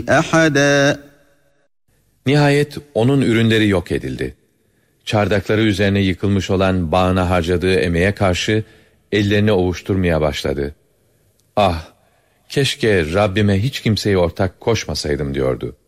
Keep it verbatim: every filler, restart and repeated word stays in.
أحدا. Nihayet onun ürünleri yok edildi. Çardakları üzerine yıkılmış olan bağına harcadığı emeğe karşı ellerini ovuşturmaya başladı. Ah! Keşke Rabbime hiç kimseyi ortak koşmasaydım diyordu.